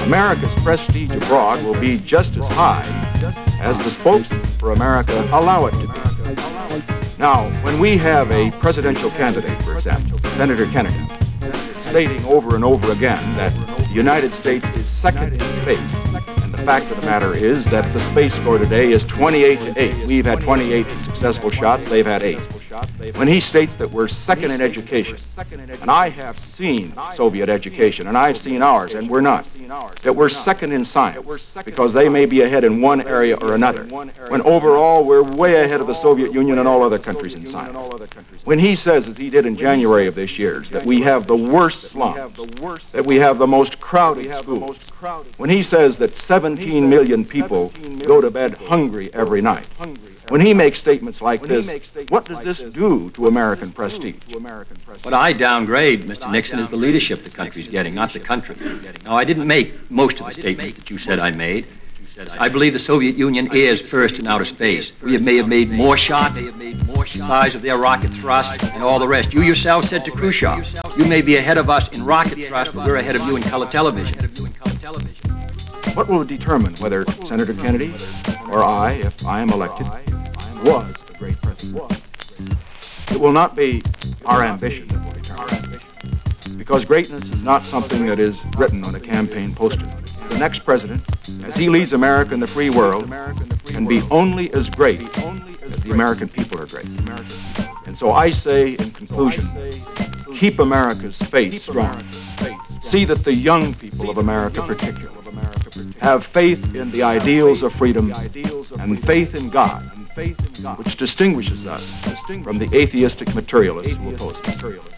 America's prestige abroad will be just as high as the spokesmen for America allow it to be. Now, when we have a presidential candidate, for example, Senator Kennedy, stating over and over again that the United States is second in space, and the fact of the matter is that the space score today is 28-8. We've had 28 successful shots, they've had 8. When he states that we're second in education, and I have seen Soviet education, and I've seen ours, and we're not, that we're second in science, because they may be ahead in one area or another, when overall we're way ahead of the Soviet Union and all other countries in science. When he says, as he did in January of this year, that we have the worst slums, that we have the most crowded schools, when he says that 17 million people go to bed hungry every night, when he makes statements like this, what does this do to American prestige? What I downgrade, Mr. Nixon, is the leadership the country's getting, not the country. No, I didn't make most of the statements that you said I made. I believe the Soviet Union is first in outer space. We may have made more shots, the size of their rocket thrust, and all the rest. You yourself said to Khrushchev, you may be ahead of us in rocket thrust, but we're ahead of you in color television. What will determine whether Senator Kennedy or I, if I am elected, was a great president? It will not be our ambition that will determine it, because greatness is not something that is written on a campaign poster. The next president, as he leads America and the free world, can be only as great as the American people are great. And so I say, in conclusion, keep America's faith strong. See that the young people of America particularly have faith in the ideals of freedom and faith in God, which distinguishes us from the atheistic materialists who oppose us.